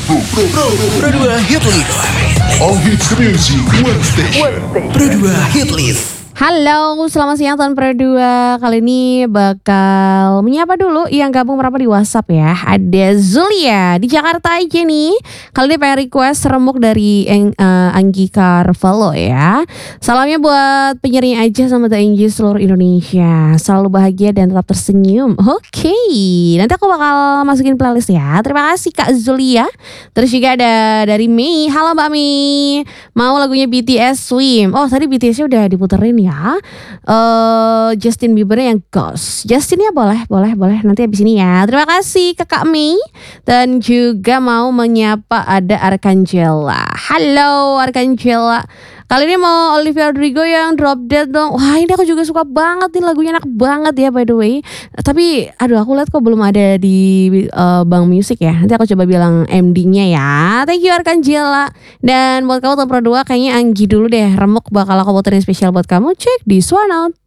Pro 2 Hit List. All hits music, one station. Pro 2 Hit List. Halo, selamat siang Tahun Pro 2. Kali ini bakal menyapa dulu yang gabung merapat di WhatsApp ya. Ada Zulia di Jakarta aja nih. Kali ini pengen request remuk dari Anggi Carvalho ya. Salamnya buat penyiring aja sama The Anggi seluruh Indonesia. Selalu bahagia dan tetap tersenyum. Oke, nanti aku bakal masukin playlist ya. Terima kasih Kak Zulia. Terus juga ada dari Mei. Halo Mbak Mei. Mau lagunya BTS Swim. Oh tadi BTS-nya udah diputerin ya. Justin Bieber yang Ghost. Justin ya boleh nanti habis ini ya. Terima kasih Kakak Mei. Dan juga mau menyapa ada Arcangela. Halo Arcangela. Kali ini mau Olivia Rodrigo yang Drop Dead dong. Wah ini aku juga suka banget nih, lagunya enak banget ya by the way. Tapi aduh aku lihat kok belum ada di Bang Music ya. Nanti aku coba bilang MD-nya ya. Thank you Arcangela. Dan buat kamu Tahun Pro 2 kayaknya Anggi dulu deh. Remuk bakal aku puterin spesial buat kamu. Check this one out.